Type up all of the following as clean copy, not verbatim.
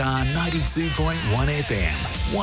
92.1 FM,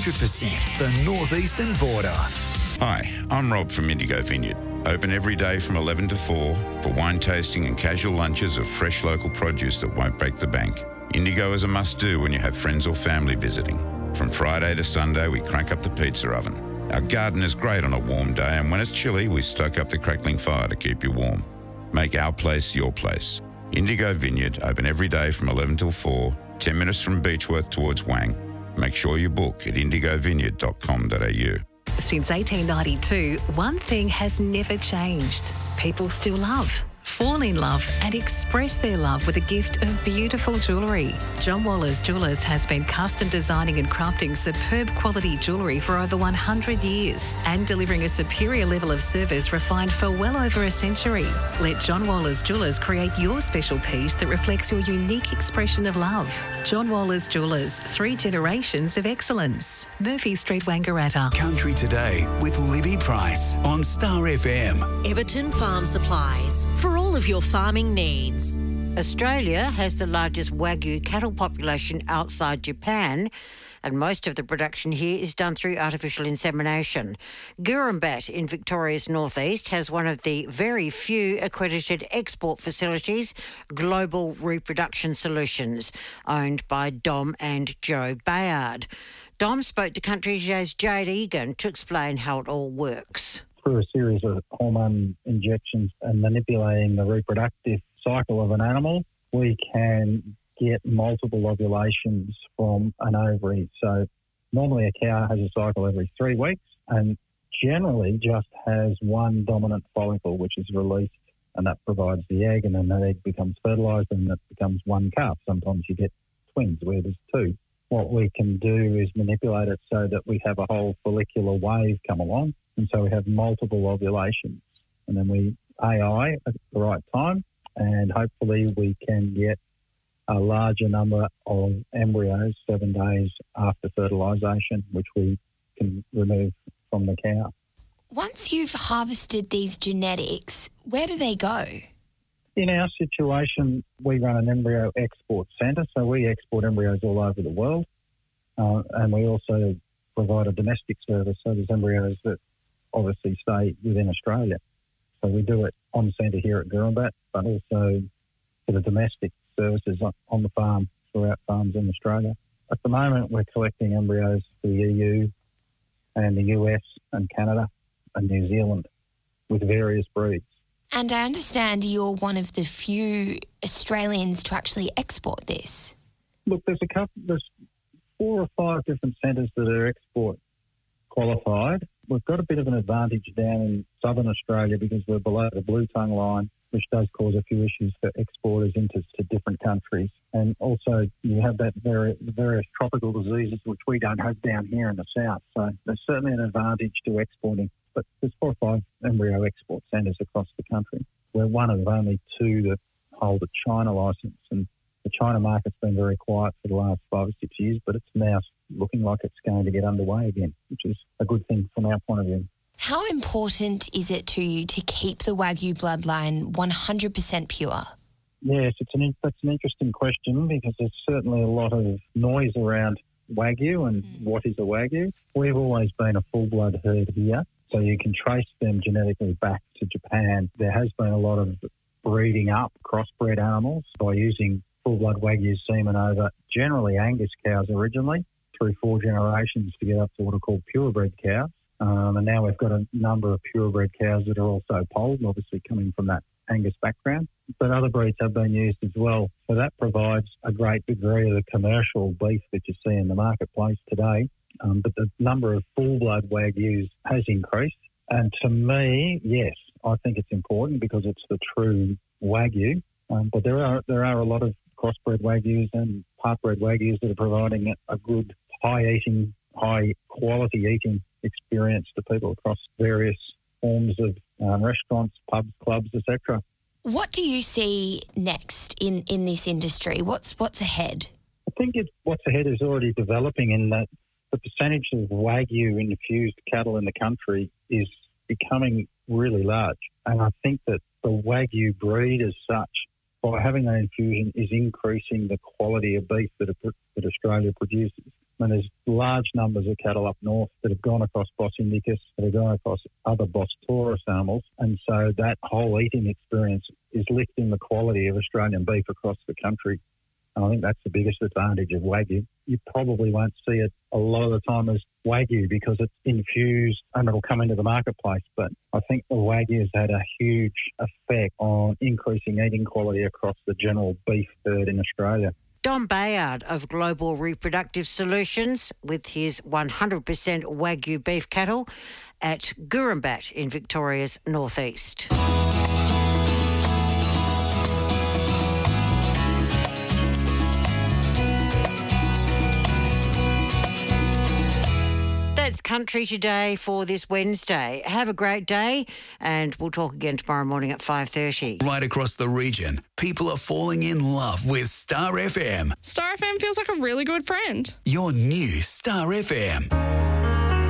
100% the northeastern border. Hi, I'm Rob from Indigo Vineyard. Open every day from 11 to 4 for wine tasting and casual lunches of fresh local produce that won't break the bank. Indigo is a must-do when you have friends or family visiting. From Friday to Sunday, we crank up the pizza oven. Our garden is great on a warm day, and when it's chilly, we stoke up the crackling fire to keep you warm. Make our place your place. Indigo Vineyard, open every day from 11 till 4, 10 minutes from Beechworth towards Wang. Make sure you book at indigovineyard.com.au. Since 1892, one thing has never changed. People still love, fall in love and express their love with a gift of beautiful jewellery. John Waller's Jewellers has been custom designing and crafting superb quality jewellery for over 100 years and delivering a superior level of service refined for well over a century. Let John Waller's Jewellers create your special piece that reflects your unique expression of love. John Waller's Jewellers, 3 generations of excellence. Murphy Street, Wangaratta. Country Today with Libby Price on Star FM. Everton Farm Supplies, for all of your farming needs. Australia has the largest Wagyu cattle population outside Japan, and most of the production here is done through artificial insemination. Gurumbat in Victoria's northeast has one of the very few accredited export facilities, Global Reproduction Solutions, owned by Dom and Joe Bayard. Dom spoke to Country Today's Jade Egan to explain how it all works. Through a series of hormone injections and manipulating the reproductive cycle of an animal, we can get multiple ovulations from an ovary. So normally a cow has a cycle every 3 weeks and generally just has one dominant follicle which is released, and that provides the egg, and then that egg becomes fertilised and that becomes one calf. Sometimes you get twins where there's 2. What we can do is manipulate it so that we have a whole follicular wave come along, and so we have multiple ovulations. And then we AI at the right time, and hopefully we can get a larger number of embryos 7 days after fertilisation, which we can remove from the cow. Once you've harvested these genetics, where do they go? In our situation, we run an embryo export centre, so we export embryos all over the world, and we also provide a domestic service, so there's embryos that obviously stay within Australia. So we do it on centre here at Gurumbat, but also for the domestic services on the farm throughout farms in Australia. At the moment, we're collecting embryos for the EU and the US and Canada and New Zealand with various breeds. And I understand you're one of the few Australians to actually export this. Look, there's 4 or 5 different centres that are export qualified. We've got a bit of an advantage down in southern Australia because we're below the blue tongue line, which does cause a few issues for exporters into different countries. And also you have that various tropical diseases which we don't have down here in the south. So there's certainly an advantage to exporting. But there's 4 or 5 embryo export centres across the country. We're one of only 2 that hold a China licence, and the China market's been very quiet for the last 5 or 6 years, but it's now looking like it's going to get underway again, which is a good thing from our point of view. How important is it to you to keep the Wagyu bloodline 100% pure? Yes, that's an interesting question because there's certainly a lot of noise around Wagyu and what is a Wagyu. We've always been a full-blood herd here, so you can trace them genetically back to Japan. There has been a lot of breeding up crossbred animals by using full-blood Wagyu semen over generally Angus cows originally through 4 generations to get up to what are called purebred cows. And now we've got a number of purebred cows that are also polled, obviously coming from that Angus background. But other breeds have been used as well. So that provides a great degree of the commercial beef that you see in the marketplace today. But the number of full-blood Wagyus has increased. And to me, yes, I think it's important because it's the true Wagyu. But there are a lot of crossbred Wagyus and part-bred Wagyus that are providing a good high-eating, high-quality eating experience to people across various forms of restaurants, pubs, clubs, etc. What do you see next in this industry? What's ahead? I think what's ahead is already developing in that the percentage of Wagyu-infused cattle in the country is becoming really large. And I think that the Wagyu breed as such by having that infusion is increasing the quality of beef that Australia produces. And there's large numbers of cattle up north that have gone across Bos Indicus, that have gone across other Bos Taurus animals. And so that whole eating experience is lifting the quality of Australian beef across the country. And I think that's the biggest advantage of Wagyu. You probably won't see it a lot of the time as Wagyu because it's infused and it'll come into the marketplace. But I think the Wagyu has had a huge effect on increasing eating quality across the general beef herd in Australia. Don Bayard of Global Reproductive Solutions with his 100% Wagyu beef cattle at Gurumbat in Victoria's northeast. That's Country Today for this Wednesday. Have a great day and we'll talk again tomorrow morning at 5:30. Right across the region, people are falling in love with Star FM. Star FM feels like a really good friend. Your new Star FM.